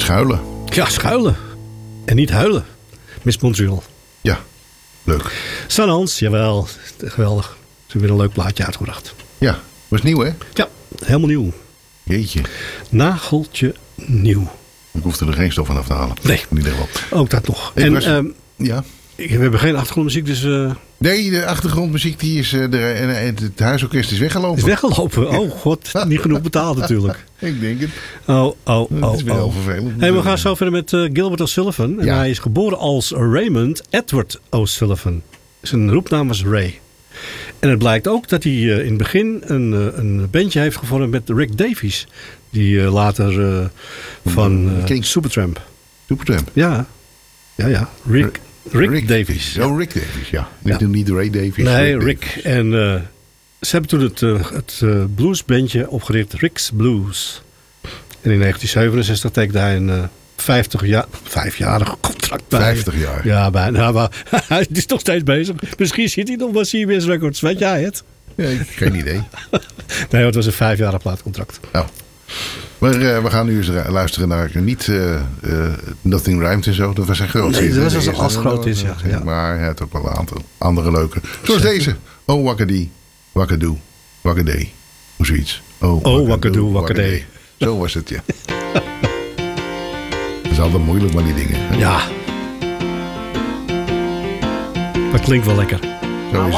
schuilen. Ja, schuilen. En niet huilen. Miss Montreal. Ja, leuk. Sanans, jawel. Geweldig. Ze hebben weer een leuk plaatje uitgebracht. Ja, was nieuw hè? Ja, helemaal nieuw. Jeetje. Nageltje nieuw. Ik hoefde er geen stof van af te halen. Nee. In ieder geval. Ook dat nog. Ik En was- Ja. we hebben geen achtergrondmuziek, dus Nee, de achtergrondmuziek die is het huisorkest is weggelopen. is weggelopen. Oh god, niet genoeg betaald natuurlijk. Ik denk het. Oh. Dat is wel heel vervelend. Hey, we gaan zo verder met Gilbert O'Sullivan. En Ja. hij is geboren als Raymond Edward O'Sullivan. Zijn roepnaam was Ray. En het blijkt ook dat hij in het begin een bandje heeft gevormd met Rick Davies. Die later van King. Supertramp. Supertramp. Ja. Rick Davies. Oh, Rick Davies, ja. Ja. Niet Ray Davies. Nee, Rick Rick. En ze hebben toen het bluesbandje opgericht, Rick's Blues. En in 1967 tekende hij een 5-jarig contract bij. 50 jaar. Ja, bijna. Maar hij is nog steeds bezig. Misschien zit hij nog bij CBS Records. Weet jij het? Nee, geen idee. Nee, het was een 5-jarig plaatcontract. Nou. Maar we gaan nu eens luisteren naar niet Nothing Rhymes en zo. Dat was zijn grootste. Nee, dat was De als eerste. groot is, ja. Maar hij had ook wel een aantal andere leuke. Zoals deze. Oh, wakkadee, wakkadoo, wakkadee. Hoe zoiets. Oh, wakkadoo, wakkadee. Zo was het, ja. Dat is altijd moeilijk, maar die dingen. Hè? Ja. Dat klinkt wel lekker. Zo is het.